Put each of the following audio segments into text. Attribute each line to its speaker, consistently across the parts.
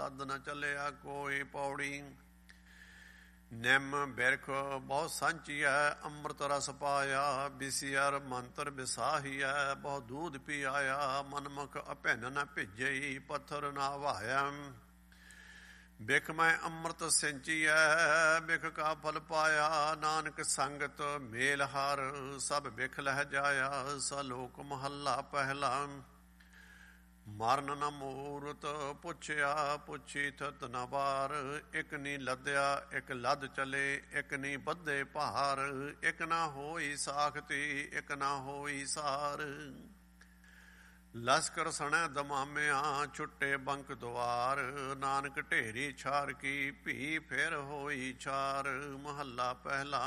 Speaker 1: ਲੱਦ ਨ ਚੱਲਿਆ ਕੋਈ ਪੌੜੀ। ਨਿੰਮ ਬਿਰਖ ਬਹੁ ਸੰਚੀਐ ਅੰਮ੍ਰਿਤ ਰਸ ਪਾਇਆ, ਬਿਸਿਅਰ ਮੰਤਰ ਬਿਸਾਹੀਐ ਬਹੁ ਦੂਧ ਪੀ ਆਇਆ। ਮਨਮੁਖ ਅਭਿੰਨ ਨ ਭਿਜਈ ਪੱਥਰ ਨਾ ਵਾਇਆ, ਬਿਖ ਮੈਂ ਅੰਮ੍ਰਿਤ ਸਿੰਚੀਐ ਬਿਖ ਕਾ ਫਲ ਪਾਇਆ। ਨਾਨਕ ਸੰਗਤ ਮੇਲ ਹਰ ਸਭ ਬਿਖ ਲਹਿ ਜਾਇਆ, ਸਲੋਕ ਮਹੱਲਾ ਪਹਿਲਾ। ਮਰਨ ਨ ਮੂਰਤ ਪੁੱਛਿਆ ਪੁੱਛੀ ਥਤ ਨ ਵਾਰ, ਇਕ ਨੀ ਲੱਦਿਆ ਇਕ ਲੱਦ ਚਲੇ ਇਕ ਨੀ ਬੱਧੇ ਭਾਰ। ਇਕ ਨਾ ਹੋਈ ਸਾਖਤੀ ਇਕ ਨਾ ਹੋਈ ਸਾਰ, ਲਸਕਰ ਸਣੈ ਦਮਾਮਿਆਂ ਛੁੱਟੇ ਬੰਕ ਦੁਆਰ। ਨਾਨਕ ਢੇਰੀ ਛਾਰ ਕੀ ਭੀ ਫਿਰ ਹੋਈ ਛਾਰ, ਮਹੱਲਾ ਪਹਿਲਾ।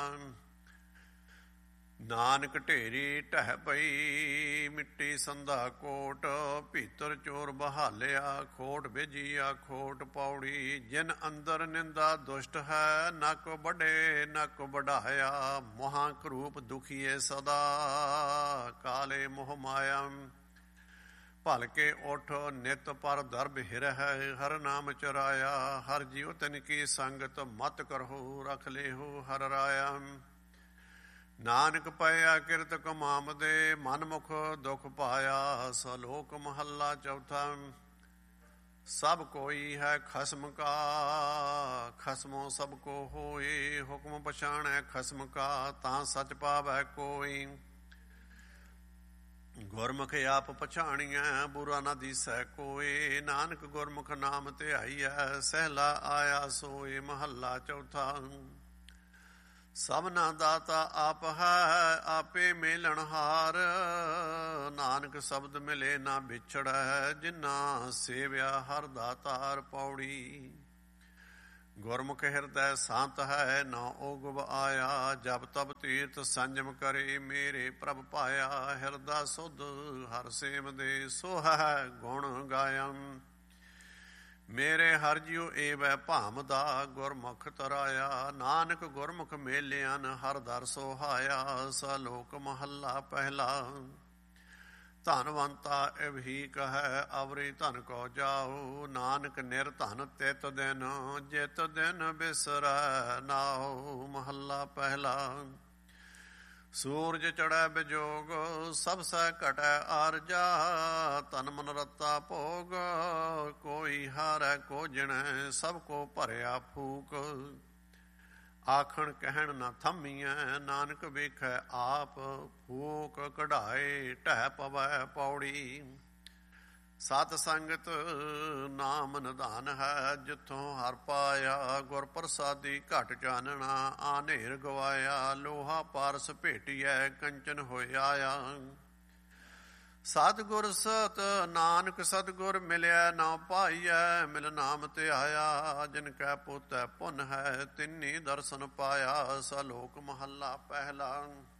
Speaker 1: ਨਾਨਕ ਢੇਰੀ ਢਹਿ ਪਈ ਮਿੱਟੀ ਸੰਧਾ ਕੋਟ, ਭੀਤਰ ਚੋਰ ਬਹਾਲਿਆ ਖੋਟ ਭੇਜੀਆ ਖੋਟ ਪੌੜੀ। ਜਿਨ ਅੰਦਰ ਨਿੰਦਾ ਦੁਸ਼ਟ ਹੈ ਨੱਕ ਵੱਡੇ ਨੱਕ ਵਢਾਇਆ, ਮੋਹਾਂ ਕਰੂਪ ਦੁਖੀਏ ਸਦਾ ਕਾਲੇ ਮੋਹ ਮਾਇਆ। ਭਲਕੇ ਉਠ ਨਿਤ ਪਰ ਦਰਬ ਹਿਰਹਿ, ਹਰ ਨਾਮ ਚਰਾਇਆ। ਹਰ ਜੀਉ ਤਿਨ ਕੀ ਸੰਗਤ ਮਤ ਕਰਹੁ, ਰਖ ਲੇਹੁ ਹਰ ਰਾਇਆ। ਨਾਨਕ ਪਇਆ ਕਿਰਤ ਕਮਾਮਦੇ, ਮਨਮੁਖ ਦੁਖ ਪਾਇਆ। ਸਲੋਕ ਮਹੱਲਾ ਚੌਥਾ। ਸਭ ਕੋਈ ਹੈ ਖਸਮ ਕਾ ਖਸਮੋ ਸਭ ਕੋ ਹੋਏ, ਹੁਕਮ ਪਛਾਣੈ ਖਸਮ ਕਾ ਤਾਂ ਸਚ ਪਾਵੈ ਕੋਈ। ਗੁਰਮੁਖ ਆਪ ਪਛਾਣੀਐ ਬੁਰਾ ਨਾ ਦੀਸੈ ਕੋਏ, ਨਾਨਕ ਗੁਰਮੁਖ ਨਾਮ ਧਿਆਈਐ ਸਹਿਲਾ ਆਇਆ ਸੋਏ, ਮਹੱਲਾ ਚੌਥਾ। ਸਭਨਾ ਦਾਤਾ ਆਪ ਹੈ ਆਪੇ ਮੇਲਣਹਾਰ, ਨਾਨਕ ਸ਼ਬਦ ਮਿਲੇ ਨਾ ਵਿਛੜੈ ਜਿਨਾ ਸੇਵਿਆ ਹਰ ਦਾਤਾਰ ਪੌੜੀ। ਗੁਰਮੁਖ ਹਿਰਦੈ ਸ਼ਾਂਤ ਹੈ ਨਾ ਓਗਵ ਆਇਆ, ਜਬ ਤਬ ਤੀਰਥ ਸੰਜਮ ਕਰੇ ਮੇਰੇ ਪ੍ਰਭ ਪਾਇਆ। ਹਿਰਦਾ ਸੁਧ ਹਰ ਸੇਮ ਦੇ ਸੋ ਹੈ ਗੁਣ ਗਾਇਆ, ਮੇਰੇ ਹਰ ਜਿਉ ਏਵੈ ਭਾਮਦਾ ਗੁਰਮੁਖ ਤਰਾਇਆ। ਨਾਨਕ ਗੁਰਮੁਖ ਮੇਲਿਆਨ ਹਰ ਦਰ ਸੋਹਾਇਆ, ਸਲੋਕ ਮਹੱਲਾ ਪਹਿਲਾ। ਧਨਵੰਤਾ ਇਵਹੀ ਕਹੈ ਅਵਰੀ ਧਨ ਕੋ ਜਾਉ, ਨਾਨਕ ਨਿਰਧਨ ਤਿਤ ਦਿਨ ਜਿਤ ਦਿਨ ਬਿਸਰੈ ਨਾਉ, ਮਹੱਲਾ ਪਹਿਲਾ। ਸੂਰਜ ਚੜ੍ਹੈ ਬਿਜੋਗ ਸਭ ਸਹਿ ਘਟੈ ਆਰਜਾ, ਤਨ ਮਨ ਰਤਾ ਭੋਗ ਕੋਈ ਹਾਰੈ ਕੋ ਜਿਣੈ ਸਭ ਕੋ ਭਰਿਆ ਫੂਕ। ਆਖਣ ਕਹਿਣ ਨਾ ਥੰਮੀਐ ਨਾਨਕ ਵੇਖੈ ਆਪ, ਫੂਕ ਕਢਾਏ ਢਹਿ ਪਵੈ ਪੌੜੀ। ਸਤ ਸੰਗਤ ਨਾਮ ਨਿਧਾਨ ਹੈ ਜਿੱਥੋਂ ਹਰ ਪਾਇਆ, ਗੁਰ ਪ੍ਰਸਾਦੀ ਘਟ ਚਾਨਣਾ ਆਨੇਰ ਗਵਾਇਆ। ਲੋਹਾ ਪਾਰਸ ਭੇਟੀਐ ਕੰਚਨ ਹੋਇ ਆਇਆ, ਸਤਿਗੁਰ ਸਤ ਨਾਨਕ ਸਤਿਗੁਰ ਮਿਲਿਆ ਨਾ ਪਾਈਐ। ਮਿਲ ਨਾਮ ਧਿਆਇਆ ਜਿਨ ਕੈ ਪੋਤੈ ਪੁੰਨ ਹੈ ਤਿਨੀ ਦਰਸ਼ਨ ਪਾਇਆ, ਸਲੋਕ ਮਹੱਲਾ ਪਹਿਲਾ।